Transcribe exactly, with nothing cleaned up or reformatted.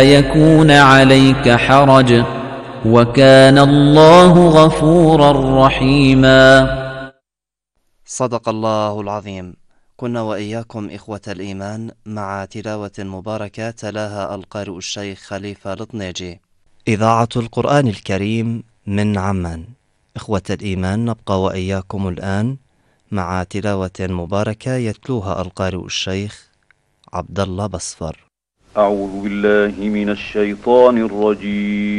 يكون عليك حرج وكان الله غفورا رحيما. صدق الله العظيم. كنا وإياكم إخوة الإيمان مع تلاوة مباركة تلاها القارئ الشيخ خليفة الطنيجي. إذاعة القرآن الكريم من عمان. إخوة الإيمان، نبقى وإياكم الآن مع تلاوة مباركة يتلوها القارئ الشيخ عبد الله بصفر. أعوذ بالله من الشيطان الرجيم.